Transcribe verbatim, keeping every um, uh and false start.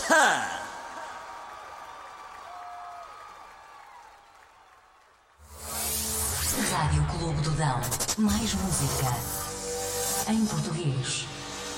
Rádio Clube do Dão. Mais música em português.